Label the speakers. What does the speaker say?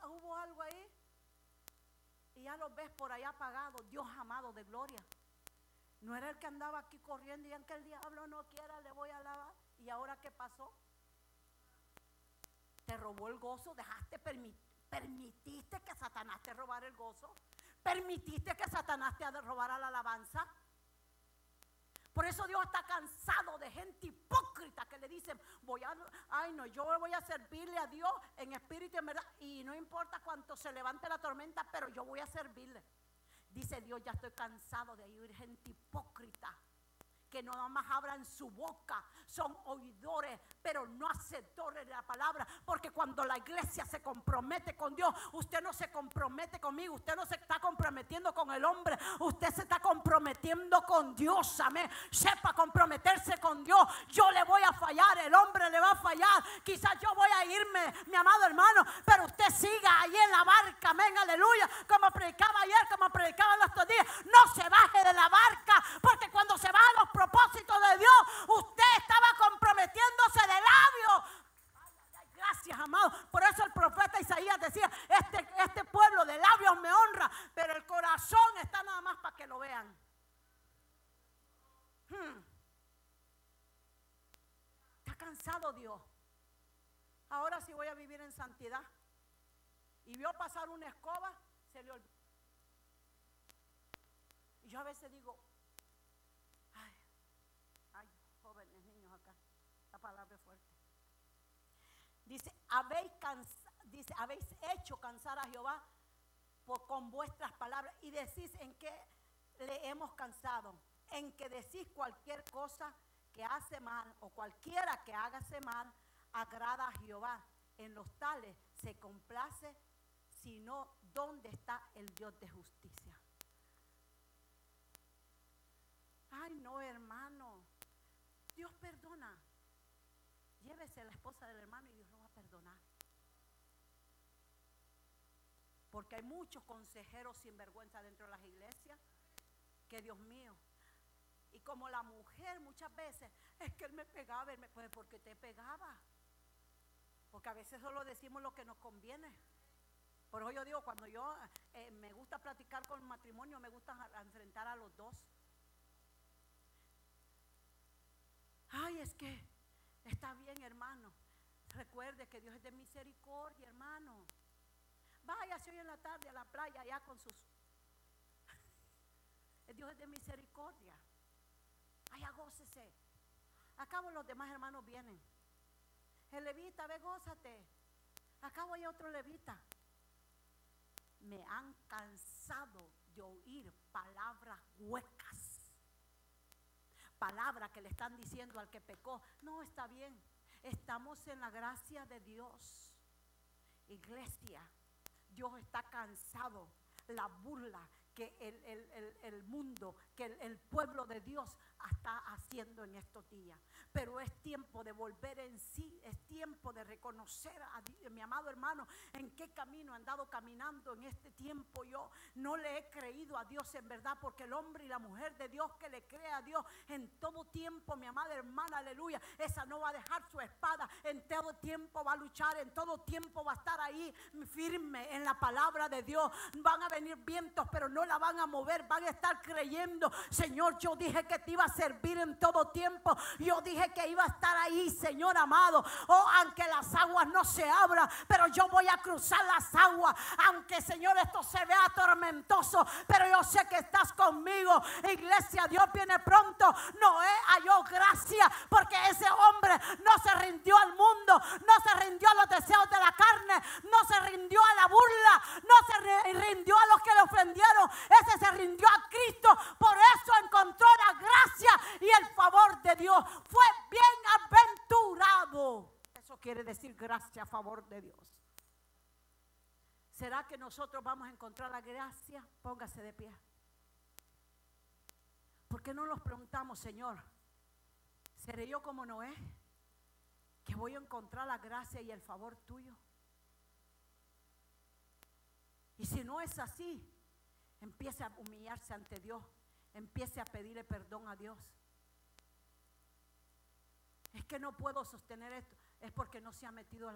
Speaker 1: hubo algo ahí. Y ya los ves por allá apagados. Dios amado de gloria. No era el que andaba aquí corriendo y aunque el diablo no quiera le voy a alabar. ¿Y ahora qué pasó? Te robó el gozo, permitiste que Satanás te robara el gozo. Permitiste que Satanás te robara la alabanza. Por eso Dios está cansado de gente hipócrita que le dicen, yo voy a servirle a Dios en espíritu y en verdad. Y no importa cuánto se levante la tormenta, pero yo voy a servirle. Dice Dios, ya estoy cansado de oír gente hipócrita que no nada más abran su boca, son oidores, pero no hacedores de la palabra. Porque cuando la iglesia se compromete con Dios, usted no se compromete conmigo, usted no se está comprometiendo con el hombre, usted se está comprometiendo con Dios. Amén. Sepa comprometerse con Dios. Yo le voy a fallar, el hombre le va a fallar, quizás yo voy a irme, mi amado hermano, pero usted siga ahí en la barca. Amén, aleluya. Como predicaba ayer, como predicaba los otros días, no se baje de la barca, porque cuando se baja los propósito de Dios, usted estaba comprometiéndose de labios. Gracias, amado. Por eso el profeta Isaías decía, este pueblo de labios me honra, pero el corazón está nada más para que lo vean. Está cansado Dios. Ahora sí voy a vivir en santidad. Y vio pasar una escoba, se le olvidó. Y yo a veces digo, jóvenes, niños acá, la palabra es fuerte. Dice, habéis hecho cansar a Jehová con vuestras palabras. Y decís, ¿en qué le hemos cansado? En que decís cualquier cosa que hace mal, o cualquiera que hágase mal, agrada a Jehová. En los tales se complace, sino ¿dónde está el Dios de justicia? Ay, no, hermano. Dios perdona. Llévese a la esposa del hermano y Dios lo va a perdonar. Porque hay muchos consejeros sinvergüenza dentro de las iglesias. Que Dios mío. Y como la mujer muchas veces, es que él me pegaba, pues porque te pegaba. Porque a veces solo decimos lo que nos conviene. Por eso yo digo, cuando yo me gusta platicar con el matrimonio, me gusta enfrentar a los dos. Ay, es que está bien, hermano. Recuerde que Dios es de misericordia, hermano. Váyase hoy en la tarde a la playa allá con sus... Dios es de misericordia. Allá gócese. Acabo los demás hermanos vienen. El levita, ve, gózate. Acabo hay otro levita. Me han cansado de oír palabras huecas. Palabra que le están diciendo al que pecó. No, está bien, estamos en la gracia de Dios. Iglesia, Dios está cansado. La burla que el mundo, que el pueblo de Dios está haciendo en estos días. Pero es tiempo de volver en sí, es tiempo de reconocer a Dios, mi amado hermano, en qué camino he andado caminando en este tiempo. Yo no le he creído a Dios en verdad, porque el hombre y la mujer de Dios que le cree a Dios en todo tiempo, mi amada hermana, aleluya, esa no va a dejar su espada, en todo tiempo va a luchar, en todo tiempo va a estar ahí firme en la palabra de Dios. Van a venir vientos, pero no la van a mover, van a estar creyendo. Señor, yo dije que te iba a servir en todo tiempo, yo dije que iba a estar ahí, Señor amado. Oh, aunque las aguas no se abran, pero yo voy a cruzar las aguas, aunque, Señor, esto se vea tormentoso, pero yo sé que estás conmigo. Iglesia, Dios viene pronto. Noé halló gracia, porque ese hombre no se rindió al mundo, no se rindió a los deseos de la carne, no se rindió a la burla, no se rindió a los que le ofendieron. Ese se rindió a Cristo, por eso encontró la gracia y el favor de Dios. Fue bienaventurado. Eso quiere decir gracia a favor de Dios. ¿Será que nosotros vamos a encontrar la gracia? Póngase de pie. ¿Por qué no nos preguntamos, Señor, ¿seré yo como Noé, que voy a encontrar la gracia y el favor tuyo? Y si no es así, empiece a humillarse ante Dios, empiece a pedirle perdón a Dios. Es que no puedo sostener esto, es porque no se ha metido en